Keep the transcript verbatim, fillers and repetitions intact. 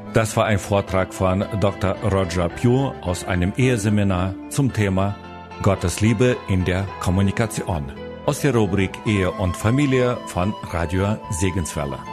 Das war ein Vortrag von Doktor Roger Pugh aus einem Eheseminar zum Thema Gottes Liebe in der Kommunikation aus der Rubrik Ehe und Familie von Radio Segenswelle.